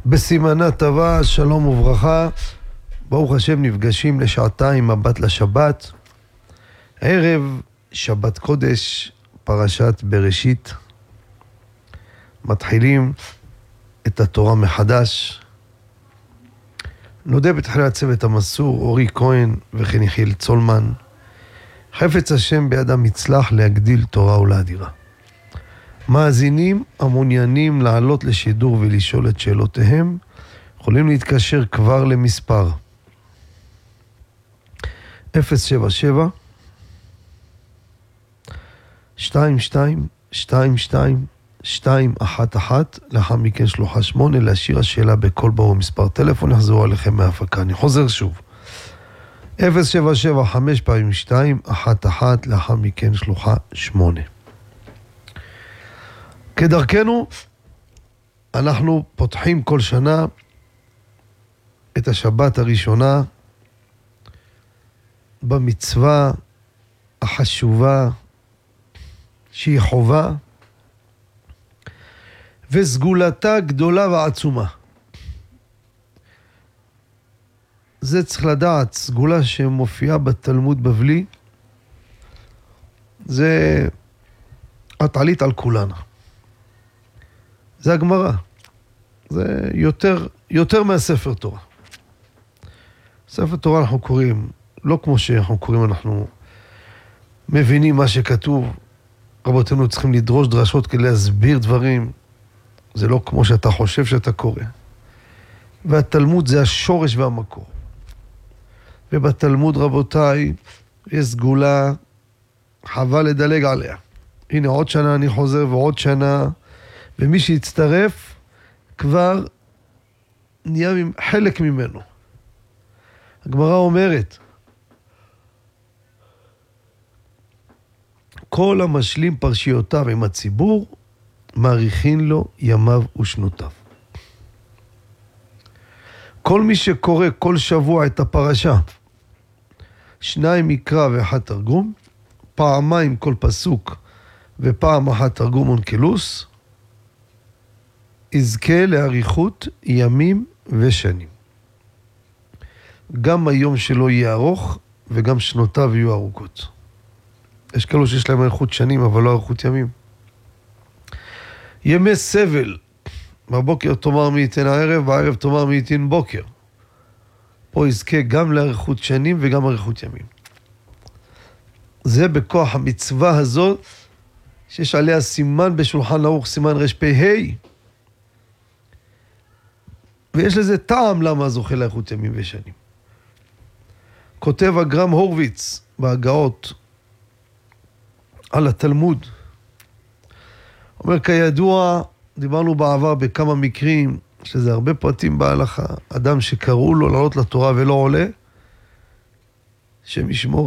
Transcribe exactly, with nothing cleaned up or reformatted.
בסימנה טובה, שלום וברכה. ברוך השם, נפגשים לשעתיים מבט לשבת. הערב שבת קודש, פרשת בראשית. מתחילים את התורה מחדש. נודה בתחילת צוות המסור אורי כהן וכן יחיאל צולמן. חפץ השם בידם יצלח להגדיל תורה ולאדירה. מאזינים המעוניינים לעלות לשידור ולשאול את שאלותיהם יכולים להתקשר כבר למספר אפס שבע שבע שתיים שתיים שתיים שתיים שתיים אחת אחת, לאחר מכן שלוחה שמונה, להשאיר השאלה בכל ברור מספר טלפון, יחזרו עליכם מההפקה. אני חוזר שוב, אפס שבע שבע חמש פעמים שתיים אחת אחת, לאחר מכן שלוחה שמונה. כדרכנו, אנחנו פותחים כל שנה את השבת הראשונה במצווה החשובה שהיא חובה וסגולתה גדולה ועצומה. זה צריך לדעת, סגולה שמופיעה בתלמוד בבלי, זה הטלית על כולנה. זה הגמרא. זה יותר, יותר מהספר תורה. ספר תורה אנחנו קוראים, לא כמו שאנחנו קוראים, אנחנו מבינים מה שכתוב. רבותינו צריכים לדרוש דרשות כדי להסביר דברים. זה לא כמו שאתה חושב שאתה קורא. והתלמוד זה השורש והמקור. ובתלמוד, רבותיי, יש סגולה, חבל לדלג עליה. הנה, עוד שנה אני חוזר ועוד שנה, ומי שיצטרף כבר נהיה חלק ממנו. הגמרא אומרת, כל המשלים פרשיותיו עם הציבור, מעריכין לו ימיו ושנותיו. כל מי שקורא כל שבוע את הפרשה, שניים מקרא ואחד תרגום, פעמיים כל פסוק ופעם אחת תרגום אונקלוס, יזכה לאריכות ימים ושנים. גם היום שלו יהיה ארוך וגם שנותיו יהיו ארוכות. יש כאלו שיש להם אריכות שנים אבל לא אריכות ימים. ימי סבל, בבוקר תאמר מי ייתן הערב, בערב תאמר מי ייתן בוקר. פה יזכה גם לאריכות שנים וגם אריכות ימים. זה בכוח המצווה הזאת, שיש עליה סימן בשולחן ערוך, סימן רשפה. ויש לזה טעם למה זוכה לאריכות ימים ושנים. כותב הגר"ם הורוביץ בהגאות על התלמוד. אומר, כידוע, דיברנו בעבר בכמה מקרים, שזה הרבה פרטים בהלכה, אדם שקראו לו לעלות לתורה ולא עולה, שמשמור